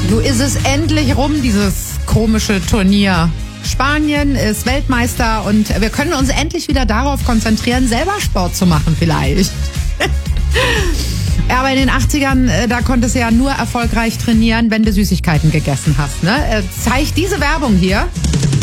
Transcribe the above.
Nun ist es endlich rum, dieses komische Turnier. Spanien ist Weltmeister und wir können uns endlich wieder darauf konzentrieren, selber Sport zu machen vielleicht. Ja, aber in den 80ern, da konntest du ja nur erfolgreich trainieren, wenn du Süßigkeiten gegessen hast. Ne? Zeigt diese Werbung hier.